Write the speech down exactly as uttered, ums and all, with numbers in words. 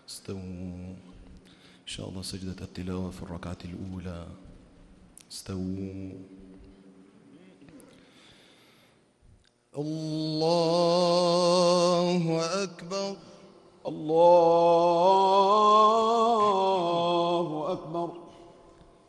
استووا. إن شاء الله سجدة التلاوة في الركعة الأولى. استووا. الله أكبر. الله